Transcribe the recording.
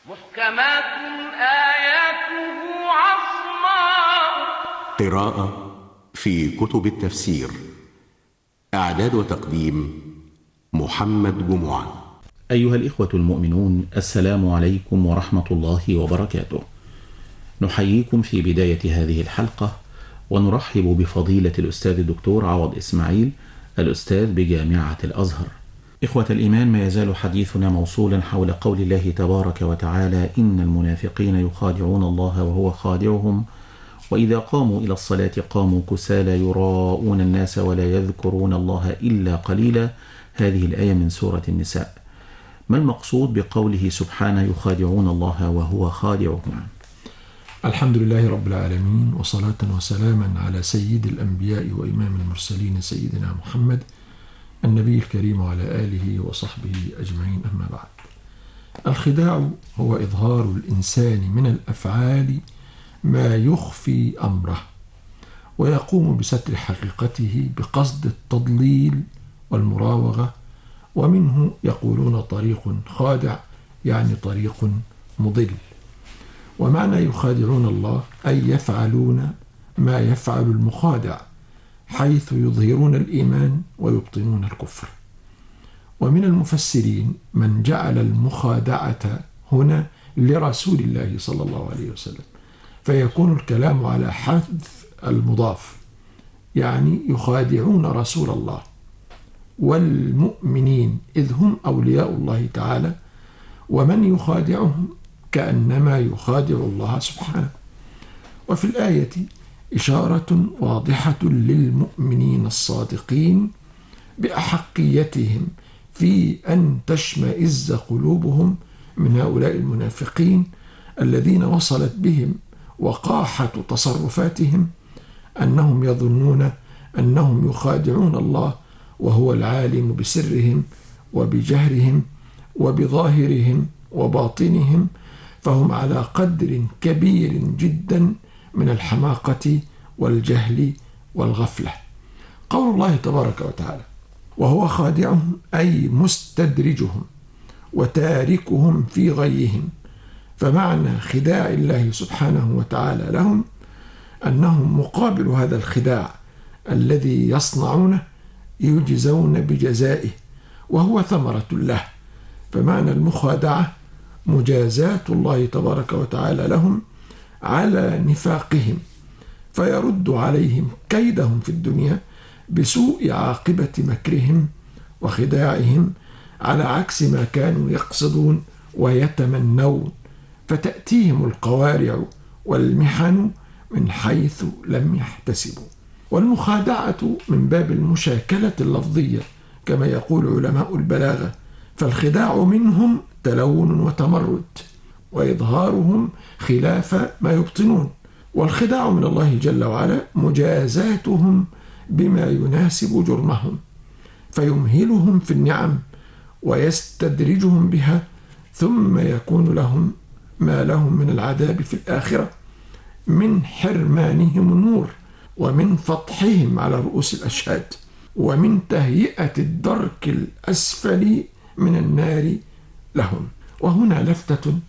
محكمات آياته عصماء. قراءة في كتب التفسير. إعداد وتقديم محمد جمعة. أيها الإخوة المؤمنون، السلام عليكم ورحمة الله وبركاته. نحييكم في بداية هذه الحلقة ونرحب بفضيلة الأستاذ الدكتور عوض إسماعيل، الأستاذ بجامعة الأزهر. إخوة الإيمان، ما يزال حديثنا موصولا حول قول الله تبارك وتعالى: إن المنافقين يخادعون الله وهو خادعهم وإذا قاموا إلى الصلاة قاموا كسالى يراءون الناس ولا يذكرون الله إلا قليلا. هذه الآية من سورة النساء. ما المقصود بقوله سبحانه يخادعون الله وهو خادعهم؟ الحمد لله رب العالمين، وصلاة وسلاما على سيد الأنبياء وإمام المرسلين سيدنا محمد النبي الكريم وعلى آله وصحبه أجمعين، أما بعد. الخداع هو إظهار الإنسان من الأفعال ما يخفي أمره ويقوم بستر حقيقته بقصد التضليل والمراوغة، ومنه يقولون طريق خادع يعني طريق مضل. ومعنى يخادعون الله أي يفعلون ما يفعل المخادع، حيث يظهرون الإيمان ويبطنون الكفر. ومن المفسرين من جعل المخادعة هنا لرسول الله صلى الله عليه وسلم، فيكون الكلام على حذف المضاف، يعني يخادعون رسول الله والمؤمنين إذ هم أولياء الله تعالى، ومن يخادعهم كأنما يخادع الله سبحانه. وفي الآية إشارة واضحة للمؤمنين الصادقين بأحقيتهم في أن تشمئز قلوبهم من هؤلاء المنافقين الذين وصلت بهم وقاحة تصرفاتهم أنهم يظنون أنهم يخادعون الله وهو العالم بسرهم وبجهرهم وبظاهرهم وباطنهم، فهم على قدر كبير جدا من الحماقة والجهل والغفلة. قول الله تبارك وتعالى: وهو خادعهم أي مستدرجهم وتاركهم في غيهم. فمعنى خداع الله سبحانه وتعالى لهم أنهم مقابل هذا الخداع الذي يصنعونه يجزون بجزائه وهو ثمرة له. فمعنى المخادعة مجازاة الله تبارك وتعالى لهم على نفاقهم، فيرد عليهم كيدهم في الدنيا بسوء عاقبة مكرهم وخداعهم، على عكس ما كانوا يقصدون ويتمنون، فتأتيهم القوارع والمحن من حيث لم يحتسبوا. والمخادعة من باب المشاكلة اللفظية كما يقول علماء البلاغة، فالخداع منهم تلون وتمرد، وإظهارهم خلاف ما يبطنون. والخداع من الله جل وعلا مجازاتهم بما يناسب جرمهم، فيمهلهم في النعم ويستدرجهم بها، ثم يكون لهم ما لهم من العذاب في الآخرة من حرمانهم النور، ومن فضحهم على رؤوس الأشهاد، ومن تهيئة الدرك الأسفل من النار لهم. وهنا لفتة